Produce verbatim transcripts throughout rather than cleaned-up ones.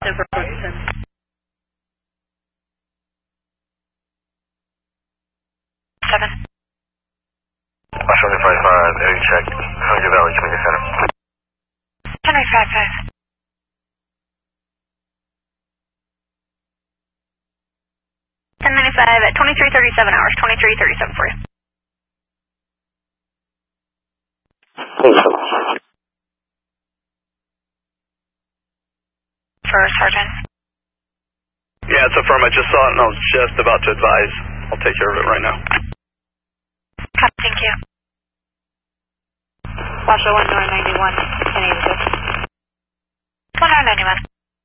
Over Ferguson. Seven. West seventy-five five, area check, Hunter Valley Community Center. Henry five five. ten ninety-five at twenty-three thirty-seven hours, twenty-three thirty-seven for you. For Sergeant. Yeah, it's a firm. I just saw it and I was just about to advise. I'll take care of it right now. Copy, thank you. Washoe one nine ninety-one, ten eighty-six. one nine ninety-one.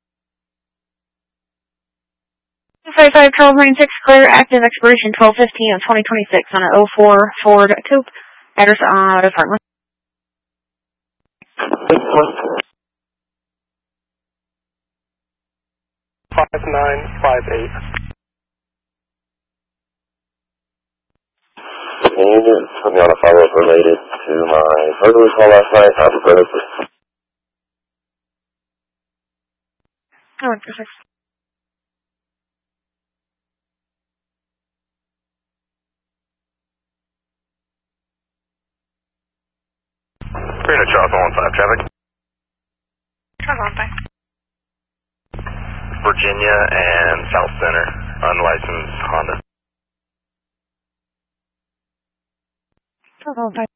five five, Charles ninety-six, clear, active expiration twelve fifteen of twenty twenty-six on an oh four Ford Coupe, address uh, apartment. five nine five eight. Can you just put me on a follow-up related to my burglary call last night? Happy birthday. Oh, perfect. Green Charles one one five, traffic. Charles one five. Virginia and South Center, unlicensed Honda. Oh, bye.